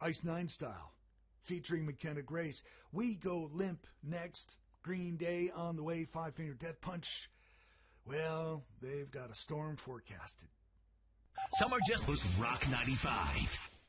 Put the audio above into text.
Ice Nine style, featuring McKenna Grace. We go limp next. Green Day on the way, Five Finger Death Punch. Well, they've got a storm forecasted. Some are just Rock 95.